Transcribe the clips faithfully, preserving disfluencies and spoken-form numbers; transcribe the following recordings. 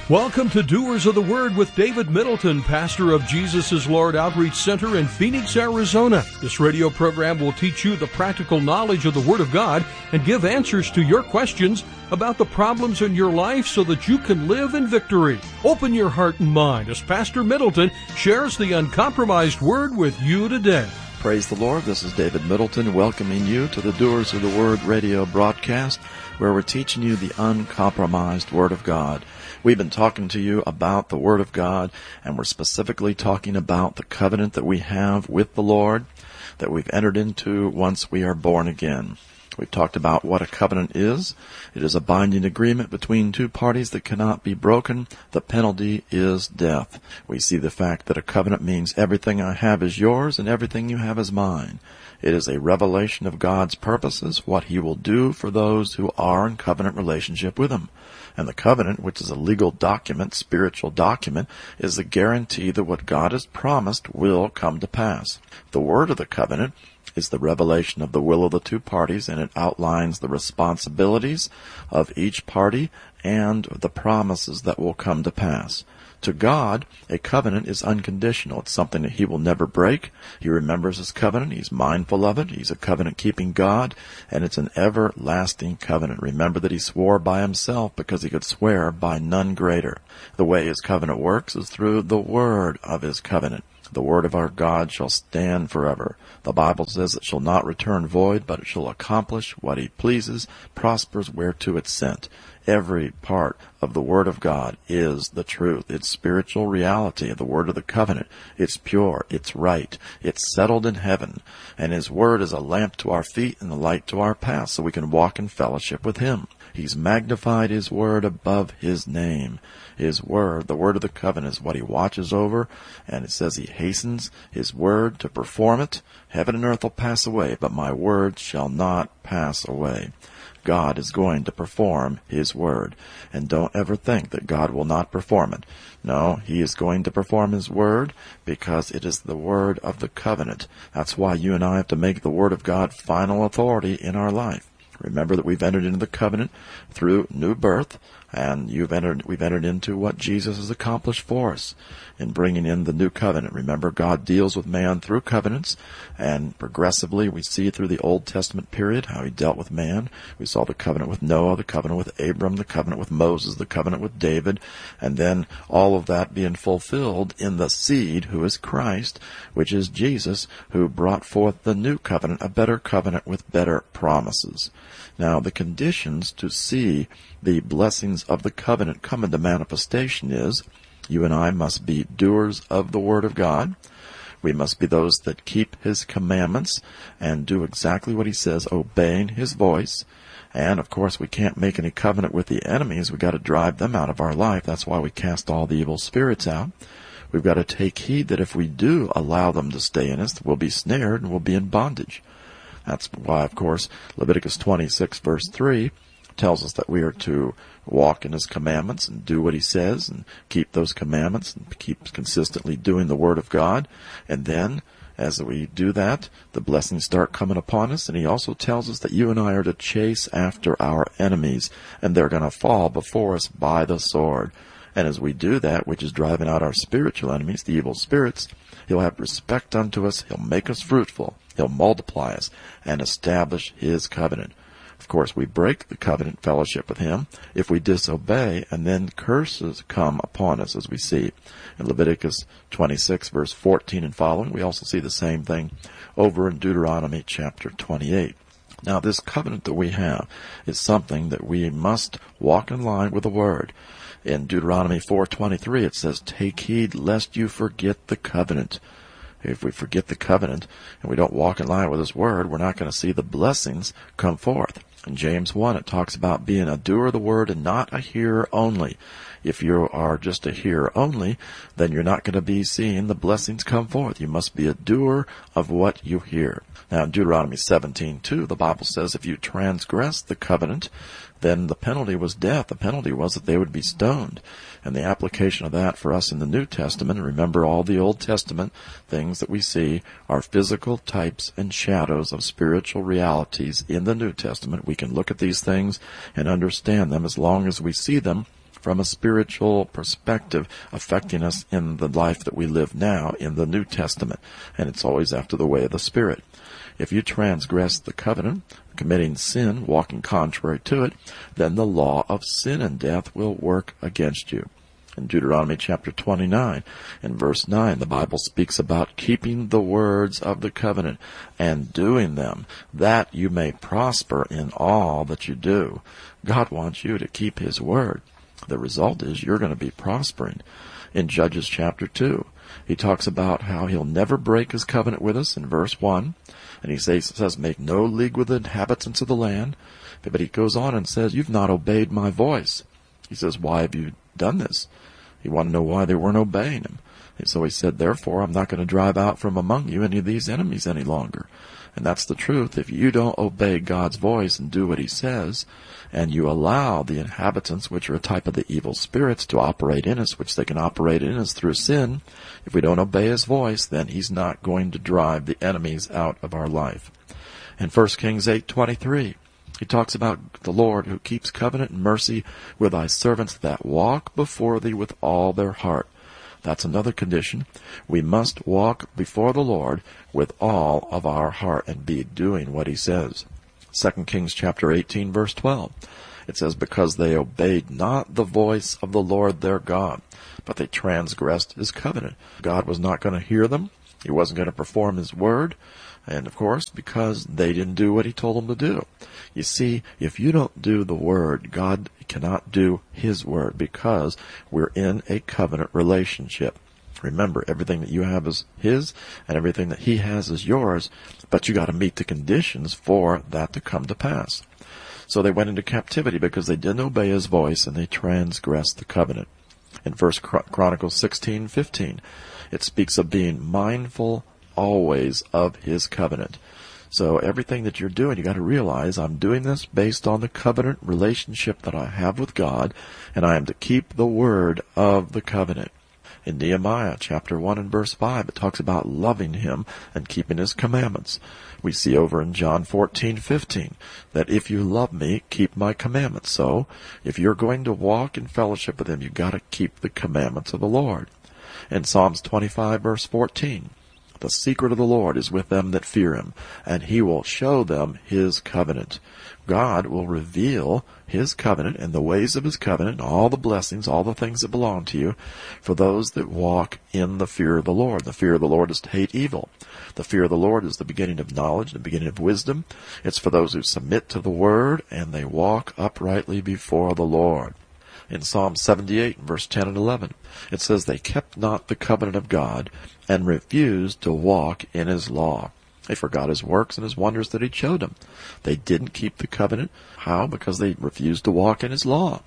Welcome to Doers of the Word with David Middleton, pastor of Jesus is Lord Outreach Center in Phoenix, Arizona. This radio program will teach you the practical knowledge of the Word of God and give answers to your questions about the problems in your life so that you can live in victory. Open your heart and mind as Pastor Middleton shares the uncompromised Word with you today. Praise the Lord. This is David Middleton welcoming you to the Doers of the Word radio broadcast, where we're teaching you the uncompromised Word of God. We've been talking to you about the Word of God, and we're specifically talking about the covenant that we have with the Lord, that we've entered into once we are born again. We've talked about what a covenant is. It is a binding agreement between two parties that cannot be broken. The penalty is death. We see the fact that a covenant means everything I have is yours and everything you have is mine. It is a revelation of God's purposes, what He will do for those who are in covenant relationship with Him. And the covenant, which is a legal document, spiritual document, is a guarantee that what God has promised will come to pass. The word of the covenant is the revelation of the will of the two parties, and it outlines the responsibilities of each party and the promises that will come to pass. To God, a covenant is unconditional. It's something that He will never break. He remembers His covenant. He's mindful of it. He's a covenant-keeping God, and it's an everlasting covenant. Remember that He swore by Himself because He could swear by none greater. The way His covenant works is through the word of His covenant. The word of our God shall stand forever. The Bible says it shall not return void, but it shall accomplish what He pleases, prospers whereto it's sent. Every part of the Word of God is the truth. It's spiritual reality of the Word of the covenant. It's pure. It's right. It's settled in heaven. And His Word is a lamp to our feet and a light to our path, so we can walk in fellowship with Him. He's magnified His Word above His name. His Word, the Word of the covenant, is what He watches over, and it says He hastens His Word to perform it. Heaven and earth will pass away, but my word shall not pass away. God is going to perform His word. And don't ever think that God will not perform it. No, He is going to perform His word because it is the word of the covenant. That's why you and I have to make the Word of God final authority in our life. Remember that we've entered into the covenant through new birth, and you've entered, we've entered into what Jesus has accomplished for us in bringing in the new covenant. Remember, God deals with man through covenants, and progressively we see through the Old Testament period how He dealt with man. We saw the covenant with Noah, the covenant with Abram, the covenant with Moses, the covenant with David, and then all of that being fulfilled in the seed who is Christ, which is Jesus, who brought forth the new covenant, a better covenant with better promises. Now, the conditions to see the blessings of the covenant come into manifestation is you and I must be doers of the Word of God. We must be those that keep His commandments and do exactly what He says, obeying His voice. And, of course, we can't make any covenant with the enemies. We've got to drive them out of our life. That's why we cast all the evil spirits out. We've got to take heed that if we do allow them to stay in us, we'll be snared and we'll be in bondage. That's why, of course, Leviticus twenty-six, verse three, tells us that we are to walk in His commandments and do what He says and keep those commandments and keep consistently doing the Word of God. And then, as we do that, the blessings start coming upon us. And He also tells us that you and I are to chase after our enemies, and they're going to fall before us by the sword. And as we do that, which is driving out our spiritual enemies, the evil spirits, He'll have respect unto us. He'll make us fruitful. He'll multiply us and establish His covenant. Of course, we break the covenant fellowship with Him if we disobey, and then curses come upon us, as we see in Leviticus twenty-six, verse fourteen and following. We also see the same thing over in Deuteronomy chapter twenty-eight. Now, this covenant that we have is something that we must walk in line with the Word. In Deuteronomy four twenty-three, it says, "Take heed lest you forget the covenant." If we forget the covenant and we don't walk in line with His Word, we're not going to see the blessings come forth. In James one, it talks about being a doer of the Word and not a hearer only. If you are just a hearer only, then you're not going to be seeing the blessings come forth. You must be a doer of what you hear. Now, in Deuteronomy seventeen two, the Bible says if you transgress the covenant, then the penalty was death. The penalty was that they would be stoned. And the application of that for us in the New Testament, remember all the Old Testament things that we see are physical types and shadows of spiritual realities in the New Testament. We can look at these things and understand them as long as we see them from a spiritual perspective affecting us in the life that we live now in the New Testament. And it's always after the way of the Spirit. If you transgress the covenant, committing sin, walking contrary to it, then the law of sin and death will work against you. In Deuteronomy chapter twenty-nine, in verse nine, the Bible speaks about keeping the words of the covenant and doing them, that you may prosper in all that you do. God wants you to keep His word. The result is you're going to be prospering. In Judges chapter two, he talks about how He'll never break His covenant with us in verse one. And he says, says, make no league with the inhabitants of the land. But he goes on and says, you've not obeyed my voice. He says, why have you done this? He wanted to know why they weren't obeying Him. And so he said, therefore, I'm not going to drive out from among you any of these enemies any longer. And that's the truth. If you don't obey God's voice and do what He says, and you allow the inhabitants, which are a type of the evil spirits, to operate in us, which they can operate in us through sin, if we don't obey His voice, then He's not going to drive the enemies out of our life. In First Kings eight twenty-three, he talks about the Lord who keeps covenant and mercy with thy servants that walk before thee with all their heart. That's another condition. We must walk before the Lord with all of our heart and be doing what He says. Second Kings chapter eighteen, verse twelve. It says, because they obeyed not the voice of the Lord their God, but they transgressed His covenant. God was not going to hear them. He wasn't going to perform His word. And, of course, because they didn't do what He told them to do. You see, if you don't do the word, God cannot do His word because we're in a covenant relationship. Remember, everything that you have is His, and everything that He has is yours, but you got to meet the conditions for that to come to pass. So they went into captivity because they didn't obey His voice and they transgressed the covenant. In First Chronicles sixteen fifteen, it speaks of being mindful always of His covenant. So everything that you're doing, you got to realize, I'm doing this based on the covenant relationship that I have with God, and I am to keep the word of the covenant. In Nehemiah chapter one and verse five, it talks about loving Him and keeping His commandments. We see over in John fourteen fifteen that if you love me, keep my commandments. So if you're going to walk in fellowship with Him, you've got to keep the commandments of the Lord. In Psalms twenty-five verse fourteen, the secret of the Lord is with them that fear Him, and He will show them His covenant. God will reveal His covenant and the ways of His covenant, all the blessings, all the things that belong to you, for those that walk in the fear of the Lord. The fear of the Lord is to hate evil. The fear of the Lord is the beginning of knowledge, the beginning of wisdom. It's for those who submit to the Word and they walk uprightly before the Lord. In Psalm seventy-eight, verse ten and eleven, it says, they kept not the covenant of God and refused to walk in His law. They forgot His works and His wonders that He showed them. They didn't keep the covenant. How? Because they refused to walk in His law.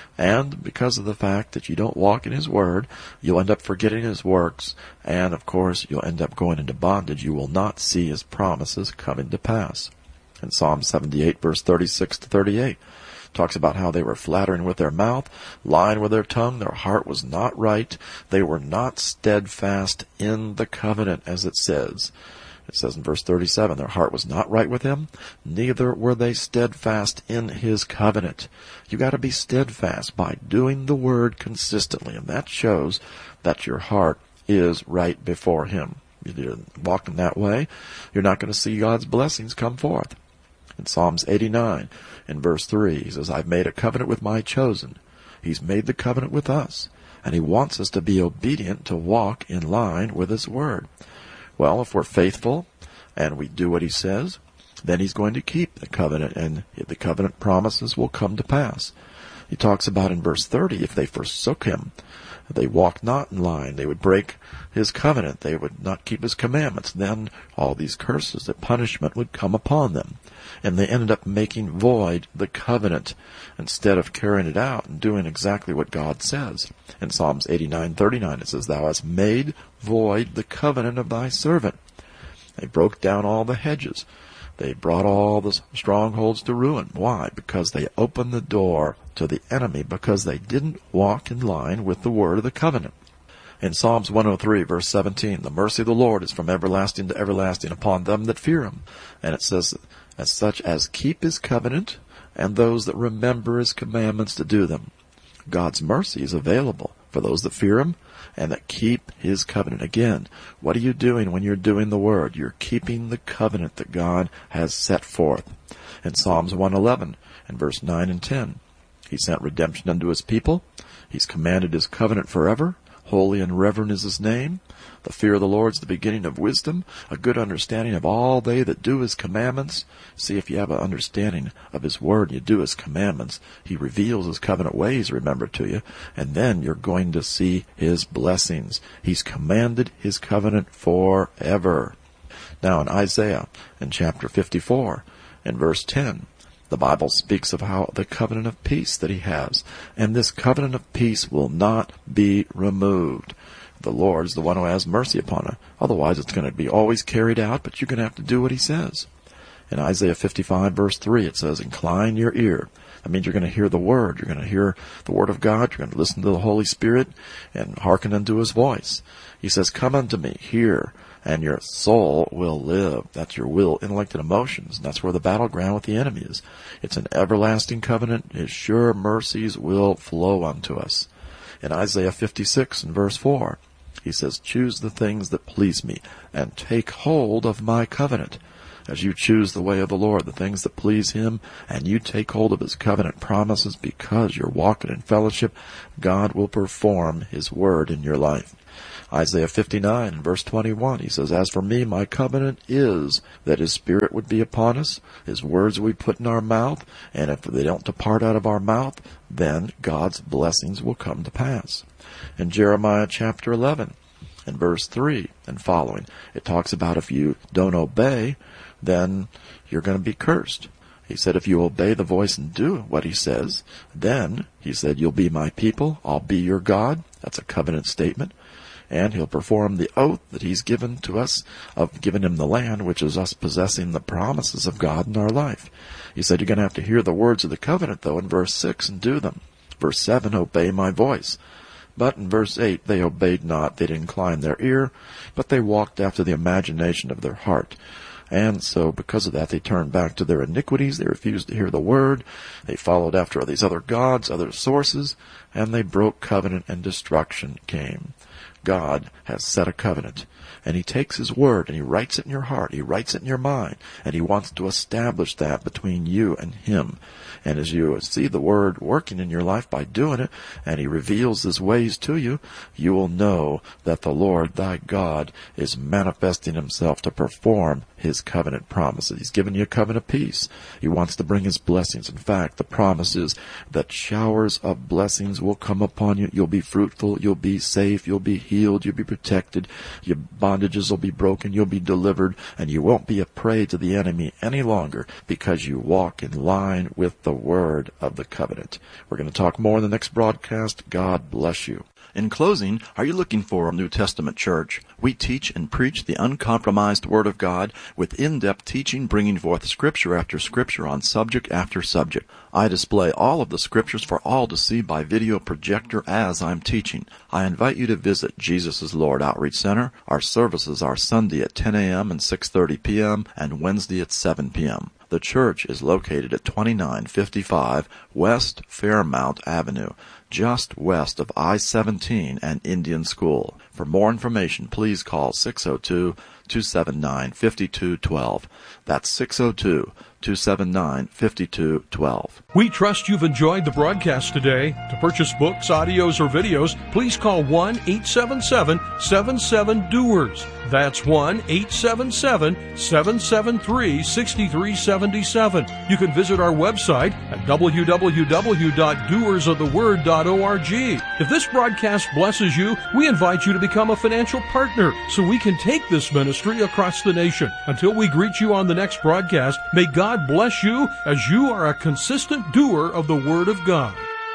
And because of the fact that you don't walk in His word, you'll end up forgetting His works. And, of course, you'll end up going into bondage. You will not see His promises coming to pass. In Psalm seventy-eight, verse thirty-six to thirty-eight, talks about how they were flattering with their mouth, lying with their tongue. Their heart was not right. They were not steadfast in the covenant, as it says. It says in verse thirty-seven, their heart was not right with Him, neither were they steadfast in His covenant. You got to be steadfast by doing the word consistently, and that shows that your heart is right before Him. If you're walking that way, you're not going to see God's blessings come forth. In Psalms eighty-nine, in verse three, he says, I've made a covenant with my chosen. He's made the covenant with us, and He wants us to be obedient to walk in line with His word. Well, if we're faithful and we do what He says, then He's going to keep the covenant, and the covenant promises will come to pass. He talks about in verse thirty, if they forsook Him, they walked not in line, they would break His covenant, they would not keep His commandments, then all these curses, the punishment would come upon them. And they ended up making void the covenant instead of carrying it out and doing exactly what God says. In Psalms eighty-nine thirty-nine, it says, Thou hast made void the covenant of Thy servant. They broke down all the hedges. They brought all the strongholds to ruin. Why? Because they opened the door to the enemy, because they didn't walk in line with the word of the covenant. In Psalms one oh three, verse seventeen, the mercy of the Lord is from everlasting to everlasting upon them that fear Him. And it says, as such as keep His covenant, and those that remember His commandments to do them. God's mercy is available for those that fear him and that keep his covenant. Again, what are you doing when you're doing the word? You're keeping the covenant that God has set forth. In Psalms one eleven and verse nine and ten, he sent redemption unto his people. He's commanded his covenant forever. Holy and reverend is his name. The fear of the Lord is the beginning of wisdom, a good understanding of all they that do his commandments. See, if you have an understanding of his word and you do his commandments, he reveals his covenant ways, remember, to you, and then you're going to see his blessings. He's commanded his covenant forever. Now in Isaiah, in chapter fifty-four, in verse ten, the Bible speaks of how the covenant of peace that he has. And this covenant of peace will not be removed. The Lord is the one who has mercy upon it. Otherwise, it's going to be always carried out, but you're going to have to do what he says. In Isaiah fifty-five, verse three, it says, incline your ear. That means you're going to hear the word. You're going to hear the word of God. You're going to listen to the Holy Spirit and hearken unto his voice. He says, come unto me, hear, and your soul will live. That's your will, intellect, and emotions. And that's where the battleground with the enemy is. It's an everlasting covenant. His sure mercies will flow unto us. In Isaiah fifty-six and verse four, he says, choose the things that please me, and take hold of my covenant. As you choose the way of the Lord, the things that please him, and you take hold of his covenant promises because you're walking in fellowship, God will perform his word in your life. Isaiah fifty-nine, verse twenty-one, he says, as for me, my covenant is that his spirit would be upon us, his words we put in our mouth, and if they don't depart out of our mouth, then God's blessings will come to pass. In Jeremiah chapter eleven, in verse three and following, it talks about if you don't obey, then you're going to be cursed. He said, if you obey the voice and do what he says, then, he said, you'll be my people, I'll be your God. That's a covenant statement. And he'll perform the oath that he's given to us of giving him the land, which is us possessing the promises of God in our life. He said, you're going to have to hear the words of the covenant, though, in verse six, and do them. Verse seven, obey my voice. But in verse eight, they obeyed not, they didn't incline their ear, but they walked after the imagination of their heart. And so because of that, they turned back to their iniquities. They refused to hear the word. They followed after these other gods, other sources, and they broke covenant, and destruction came. God has set a covenant, and he takes his word and he writes it in your heart, he writes it in your mind, and he wants to establish that between you and him. And as you see the word working in your life by doing it, and he reveals his ways to you, you will know that the Lord thy God is manifesting himself to perform his covenant promises. He's given you a covenant of peace. He wants to bring his blessings. In fact, the promise is that showers of blessings will come upon you. You'll be fruitful. You'll be safe. You'll be healed. You'll be protected. Your bondages will be broken. You'll be delivered. And you won't be a prey to the enemy any longer because you walk in line with the word of the covenant. We're going to talk more in the next broadcast. God bless you. In closing, are you looking for a New Testament church? We teach and preach the uncompromised Word of God with in-depth teaching, bringing forth Scripture after Scripture on subject after subject. I display all of the Scriptures for all to see by video projector as I'm teaching. I invite you to visit Jesus is Lord Outreach Center. Our services are Sunday at ten a.m. and six thirty p.m. and Wednesday at seven p.m. The church is located at twenty-nine fifty-five West Fairmount Avenue, just west of I seventeen and Indian School. For more information, please call six oh two, two seven nine, five two one two. That's six oh two, two seven nine, five two one two. We trust you've enjoyed the broadcast today. To purchase books, audios, or videos, please call one eight seven seven, seven seven, D O E R S. That's one eight seven seven, seven seven three, six three seven seven. You can visit our website at w w w dot doers of the word dot org. If this broadcast blesses you, we invite you to become a financial partner so we can take this ministry across the nation. Until we greet you on the next broadcast, may God bless you as you are a consistent doer of the Word of God.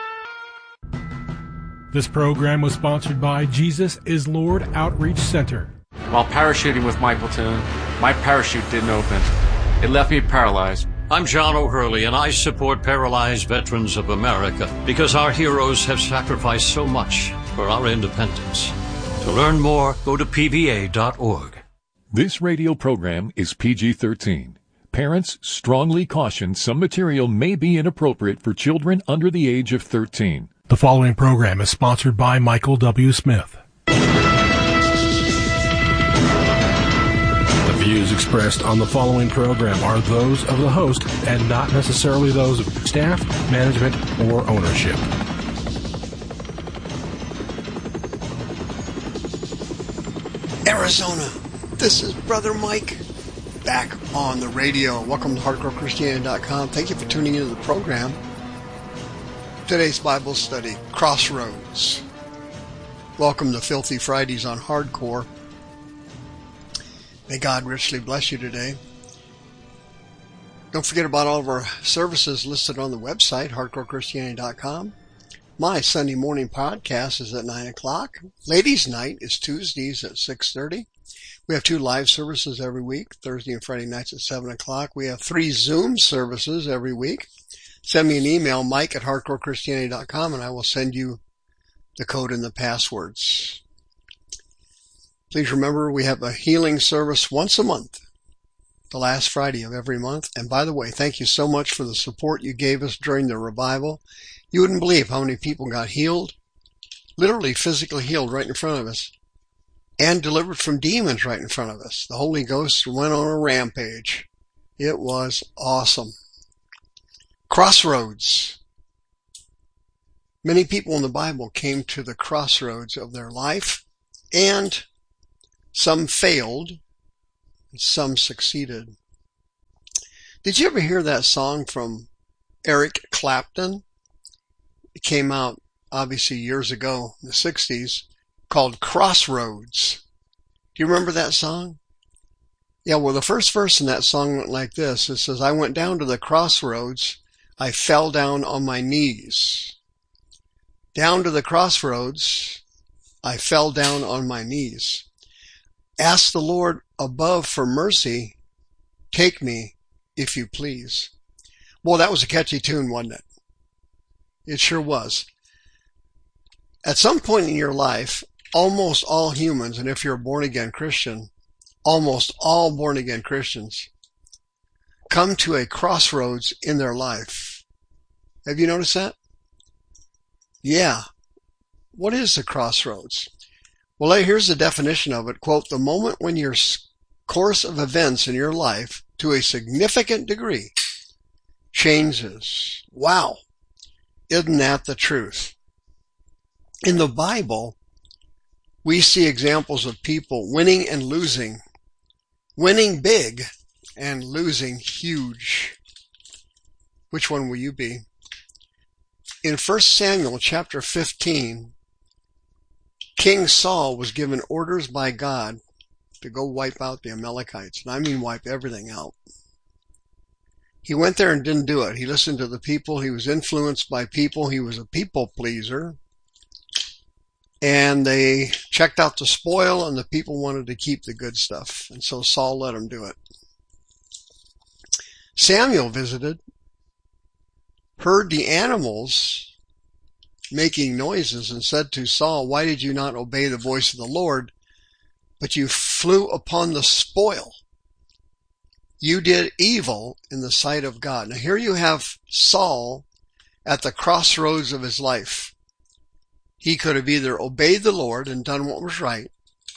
This program was sponsored by Jesus is Lord Outreach Center. While parachuting with my platoon, my parachute didn't open. It left me paralyzed. I'm John O'Hurley, and I support Paralyzed Veterans of America because our heroes have sacrificed so much for our independence. To learn more, go to P V A dot org. This radio program is P G thirteen. Parents strongly caution some material may be inappropriate for children under the age of thirteen. The following program is sponsored by Michael W. Smith. The views expressed on the following program are those of the host and not necessarily those of staff, management, or ownership. Arizona, this is Brother Mike back on the radio. Welcome to hardcore christianity dot com. Thank you for tuning into the program. Today's Bible study, Crossroads. Welcome to Filthy Fridays on Hardcore. May God richly bless you today. Don't forget about all of our services listed on the website, hardcore christianity dot com. My Sunday morning podcast is at nine o'clock. Ladies' night is Tuesdays at six thirty. We have two live services every week, Thursday and Friday nights at seven o'clock. We have three Zoom services every week. Send me an email, mike at hardcore christianity dot com, and I will send you the code and the passwords. Please remember, we have a healing service once a month, the last Friday of every month. And by the way, thank you so much for the support you gave us during the revival. You wouldn't believe how many people got healed, literally physically healed right in front of us, and delivered from demons right in front of us. The Holy Ghost went on a rampage. It was awesome. Crossroads. Many people in the Bible came to the crossroads of their life, and some failed, and some succeeded. Did you ever hear that song from Eric Clapton? It came out, obviously, years ago, in the sixties, called Crossroads. Do you remember that song? Yeah, well, the first verse in that song went like this. It says, I went down to the crossroads, I fell down on my knees. Down to the crossroads, I fell down on my knees. Ask the Lord above for mercy, take me if you please. Well, that was a catchy tune, wasn't it? It sure was. At some point in your life, almost all humans, and if you're a born-again Christian, almost all born-again Christians, come to a crossroads in their life. Have you noticed that? Yeah. What is the crossroads? Well, here's the definition of it. Quote, the moment when your course of events in your life, to a significant degree, changes. Wow. Isn't that the truth? In the Bible, we see examples of people winning and losing, winning big and losing huge. Which one will you be? In First Samuel chapter fifteen, King Saul was given orders by God to go wipe out the Amalekites. And I mean wipe everything out. He went there and didn't do it. He listened to the people. He was influenced by people. He was a people pleaser. And they checked out the spoil, and the people wanted to keep the good stuff. And so Saul let him do it. Samuel visited, heard the animals making noises, and said to Saul, why did you not obey the voice of the Lord, but you flew upon the spoil? You did evil in the sight of God. Now here you have Saul at the crossroads of his life. He could have either obeyed the Lord and done what was right,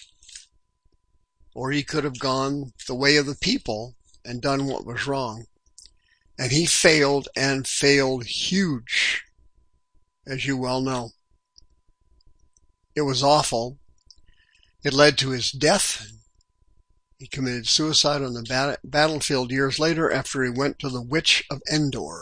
or he could have gone the way of the people and done what was wrong. And he failed, and failed huge, as you well know. It was awful. It led to his death. He committed suicide on the bat- battlefield years later after he went to the witch of Endor.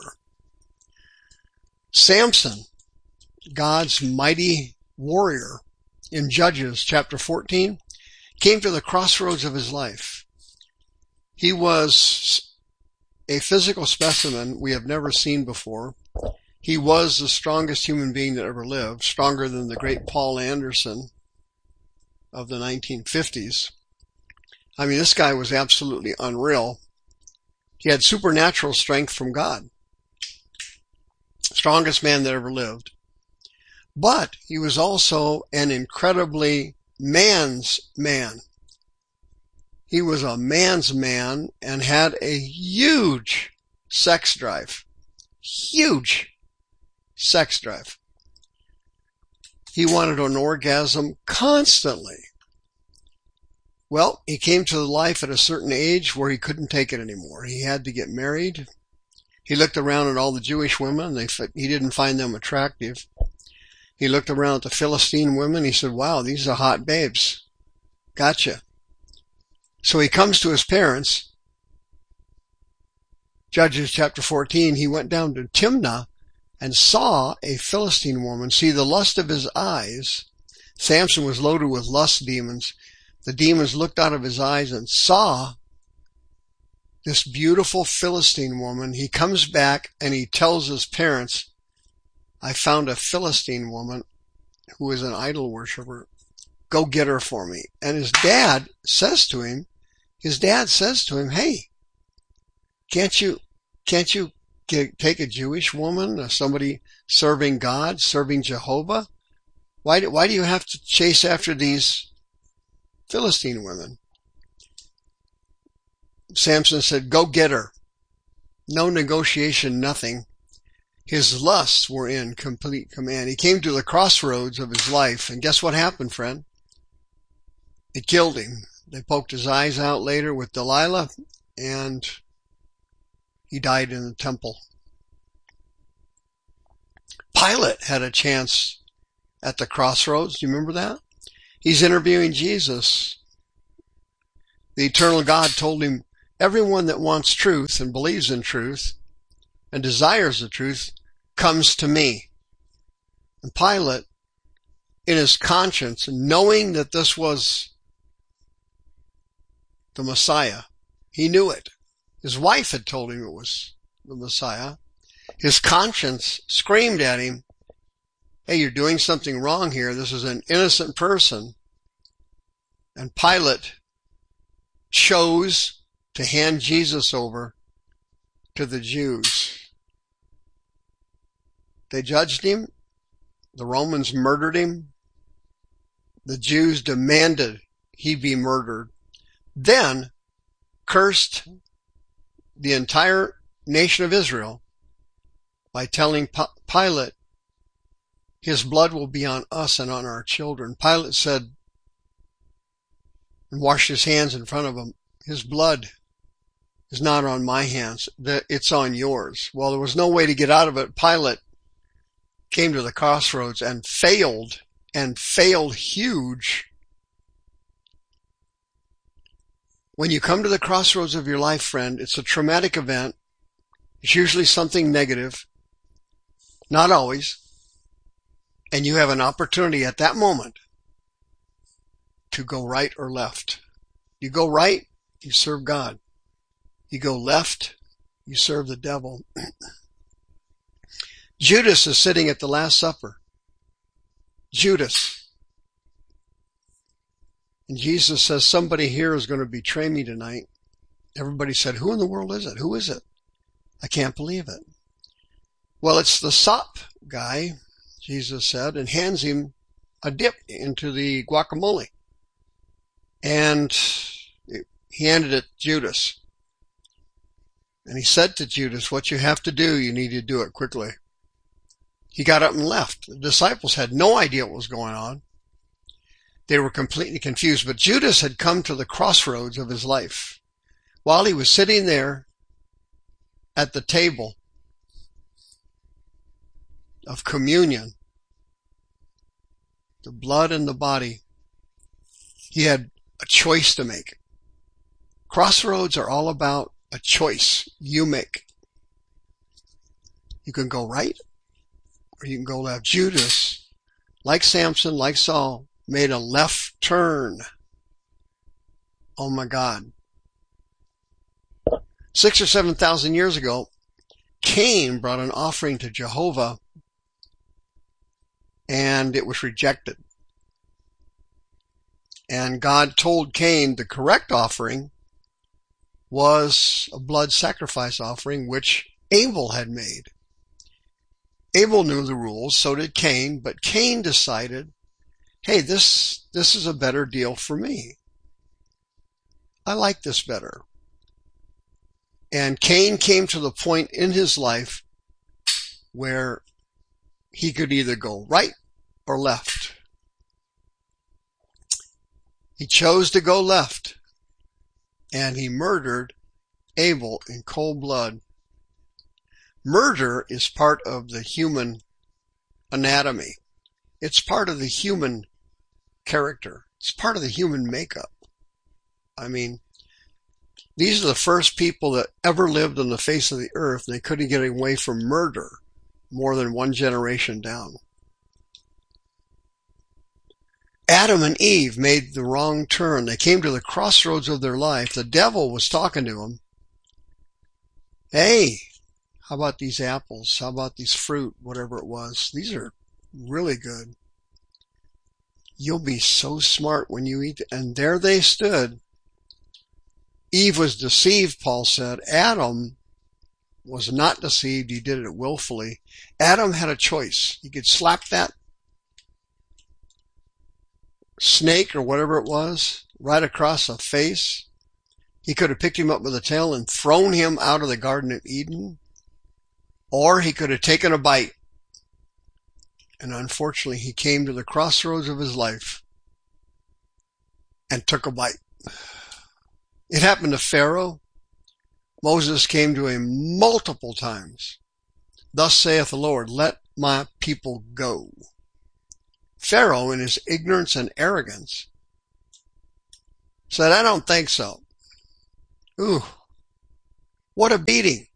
Samson, God's mighty warrior, in Judges chapter fourteen, came to the crossroads of his life. He was a physical specimen we have never seen before. He was the strongest human being that ever lived, stronger than the great Paul Anderson of the nineteen fifties. I mean, this guy was absolutely unreal. He had supernatural strength from God. Strongest man that ever lived. But he was also an incredibly man's man. He was a man's man and had a huge sex drive. Huge sex drive. He wanted an orgasm constantly. Well, he came to life at a certain age where he couldn't take it anymore. He had to get married. He looked around at all the Jewish women. They, he didn't find them attractive. He looked around at the Philistine women. He said, wow, these are hot babes. Gotcha. So he comes to his parents. Judges chapter fourteen, he went down to Timnah and saw a Philistine woman. See, the lust of his eyes. Samson was loaded with lust demons. The demons looked out of his eyes and saw this beautiful Philistine woman. He comes back and he tells his parents, I found a Philistine woman who is an idol worshiper. Go get her for me. And his dad says to him, his dad says to him, hey, can't you, can't you get, take a Jewish woman or somebody serving God, serving Jehovah? Why do, why do you have to chase after these Philistine women? Samson said, go get her. No negotiation, nothing. His lusts were in complete command. He came to the crossroads of his life, and guess what happened, friend? It killed him. They poked his eyes out later with Delilah, and he died in the temple. Pilate had a chance at the crossroads. Do you remember that? He's interviewing Jesus. The eternal God told him, everyone that wants truth and believes in truth and desires the truth comes to me. And Pilate, in his conscience, knowing that this was the Messiah, he knew it. His wife had told him it was the Messiah. His conscience screamed at him, hey, you're doing something wrong here. This is an innocent person. And Pilate chose to hand Jesus over to the Jews. They judged him. The Romans murdered him. The Jews demanded he be murdered. Then cursed the entire nation of Israel by telling P- Pilate, his blood will be on us and on our children. Pilate said, and washed his hands in front of him, his blood is not on my hands, it's on yours. Well, there was no way to get out of it. Pilate came to the crossroads and failed, and failed huge. When you come to the crossroads of your life, friend, it's a traumatic event. It's usually something negative. Not always. And you have an opportunity at that moment to go right or left. You go right, you serve God. You go left, you serve the devil. Judas is sitting at the Last Supper. Judas. And Jesus says, somebody here is going to betray me tonight. Everybody said, who in the world is it? Who is it? I can't believe it. Well, it's the sop guy, Jesus said, and hands him a dip into the guacamole. And he handed it to Judas. And he said to Judas, what you have to do, you need to do it quickly. He got up and left. The disciples had no idea what was going on. They were completely confused. But Judas had come to the crossroads of his life. While he was sitting there at the table of communion, the blood and the body, he had a choice to make. Crossroads are all about a choice you make. You can go right or you can go left. Judas, like Samson, like Saul, made a left turn. Oh my God. Six or seven thousand years ago, Cain brought an offering to Jehovah and it was rejected. And God told Cain the correct offering was a blood sacrifice offering, which Abel had made. Abel knew the rules, so did Cain, but Cain decided, hey, this, this is a better deal for me. I like this better. And Cain came to the point in his life where he could either go right or left. He chose to go left, and he murdered Abel in cold blood. Murder is part of the human anatomy. It's part of the human character. It's part of the human makeup. I mean, these are the first people that ever lived on the face of the earth, and they couldn't get away from murder more than one generation down. Adam and Eve made the wrong turn. They came to the crossroads of their life. The devil was talking to them. Hey, how about these apples? How about these fruit, whatever it was? These are really good. You'll be so smart when you eat. And there they stood. Eve was deceived, Paul said. Adam was not deceived. He did it willfully. Adam had a choice. He could slap that snake or whatever it was right across the face. He could have picked him up with a tail and thrown him out of the Garden of Eden. Or he could have taken a bite. And unfortunately, he came to the crossroads of his life and took a bite. It happened to Pharaoh. Moses came to him multiple times. Thus saith the Lord, let my people go. Pharaoh, in his ignorance and arrogance, said, I don't think so. Ooh, what a beating.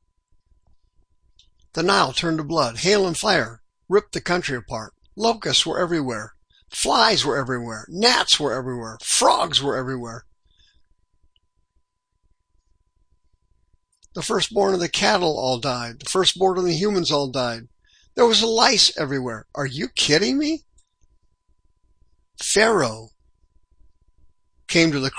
The Nile turned to blood. Hail and fire ripped the country apart. Locusts were everywhere. Flies were everywhere. Gnats were everywhere. Frogs were everywhere. The firstborn of the cattle all died. The firstborn of the humans all died. There was lice everywhere. Are you kidding me? Pharaoh came to the